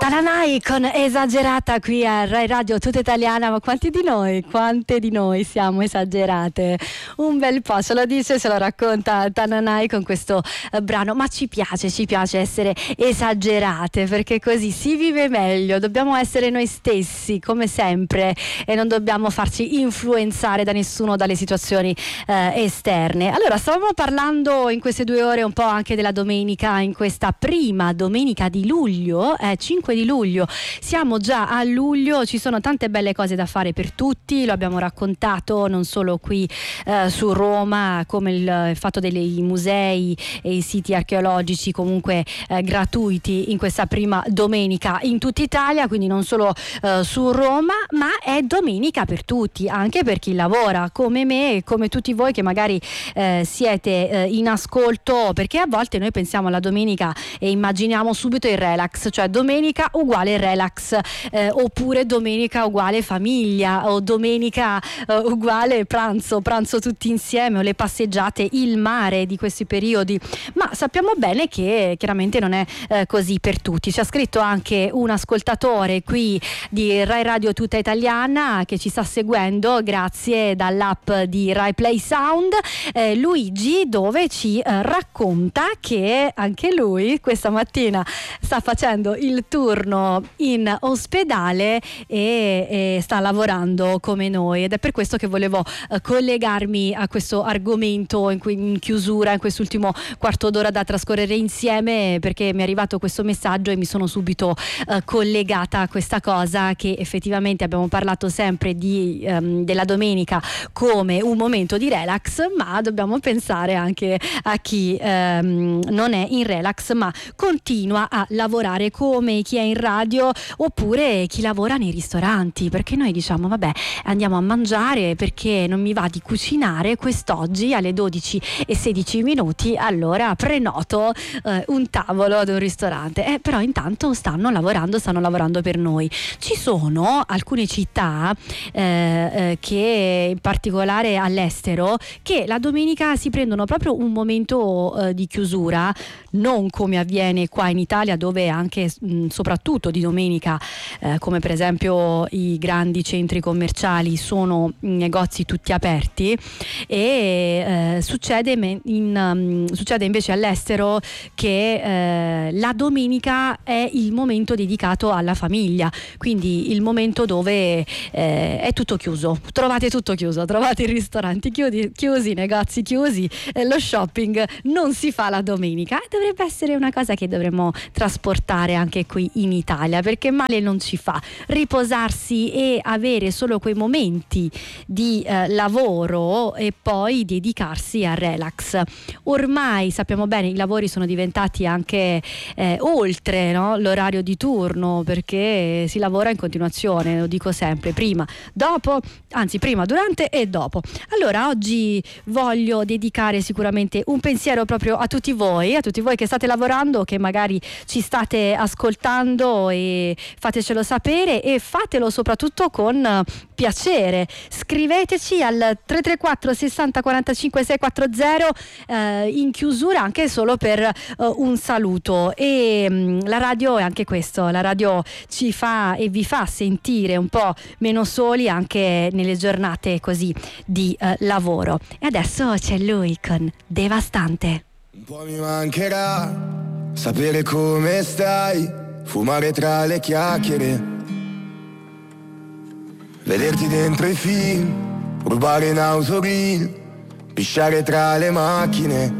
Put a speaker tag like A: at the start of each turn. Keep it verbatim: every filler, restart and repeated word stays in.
A: Tananai con Esagerata qui a Rai Radio Tutta Italiana. Ma quanti di noi, quante di noi siamo esagerate? Un bel po', se lo dice, se lo racconta Tananai con questo eh, brano. Ma ci piace, ci piace essere esagerate, perché così si vive meglio. Dobbiamo essere noi stessi come sempre e non dobbiamo farci influenzare da nessuno, dalle situazioni eh, esterne. Allora, stavamo parlando in queste due ore un po' anche della domenica, in questa prima domenica di luglio, eh, cinque di luglio. Siamo già a luglio, ci sono tante belle cose da fare per tutti, lo abbiamo raccontato non solo qui eh, su Roma, come il, il fatto dei musei e i siti archeologici comunque eh, gratuiti in questa prima domenica in tutta Italia, quindi non solo eh, su Roma, ma è domenica per tutti, anche per chi lavora come me e come tutti voi che magari eh, siete eh, in ascolto, perché a volte noi pensiamo alla domenica e immaginiamo subito il relax, cioè domenica uguale relax, eh, oppure domenica uguale famiglia, o domenica eh, uguale pranzo, pranzo tutti insieme, o le passeggiate, il mare di questi periodi. Ma sappiamo bene che chiaramente non è eh, così per tutti. Ci ha scritto anche un ascoltatore qui di Rai Radio Tutta Italiana che ci sta seguendo grazie dall'app di Rai Play Sound, eh, Luigi, dove ci eh, racconta che anche lui questa mattina sta facendo il turno in ospedale e, e sta lavorando come noi, ed è per questo che volevo eh, collegarmi a questo argomento in, cui, in chiusura, in quest'ultimo quarto d'ora da trascorrere insieme, perché mi è arrivato questo messaggio e mi sono subito eh, collegata a questa cosa, che effettivamente abbiamo parlato sempre di, ehm, della domenica come un momento di relax, ma dobbiamo pensare anche a chi ehm, non è in relax ma continua a lavorare, come chi è in radio oppure chi lavora nei ristoranti, perché noi diciamo vabbè, andiamo a mangiare perché non mi va di cucinare quest'oggi alle dodici e sedici minuti, allora prenoto eh, un tavolo ad un ristorante, eh, però intanto stanno lavorando stanno lavorando per noi. Ci sono alcune città eh, eh, che in particolare all'estero, che la domenica si prendono proprio un momento eh, di chiusura, non come avviene qua in Italia, dove anche mh, soprattutto di domenica eh, come per esempio i grandi centri commerciali sono negozi tutti aperti, e eh, succede, in, um, succede invece all'estero che eh, la domenica è il momento dedicato alla famiglia, quindi il momento dove eh, è tutto chiuso, trovate tutto chiuso, trovate i ristoranti chiusi, chiusi i negozi chiusi, eh, lo shopping non si fa la domenica. Dovrebbe essere una cosa che dovremmo trasportare anche qui in Italia, perché male non ci fa riposarsi e avere solo quei momenti di eh, lavoro e poi dedicarsi al relax. Ormai sappiamo bene, i lavori sono diventati anche eh, oltre, no? L'orario di turno, perché si lavora in continuazione, lo dico sempre, prima, dopo, anzi prima, durante e dopo. Allora oggi voglio dedicare sicuramente un pensiero proprio a tutti voi, a tutti voi che state lavorando, che magari ci state ascoltando, e fatecelo sapere e fatelo soprattutto con piacere. Scriveteci al tre tre quattro sessanta quarantacinque seicentoquaranta eh, in chiusura, anche solo per eh, un saluto. E mh, la radio è anche questo, la radio ci fa e vi fa sentire un po' meno soli anche nelle giornate così di eh, lavoro. E adesso c'è lui con Devastante.
B: Un po' mi mancherà sapere come stai, fumare tra le chiacchiere, vederti dentro i film, rubare in autoreel, pisciare tra le macchine,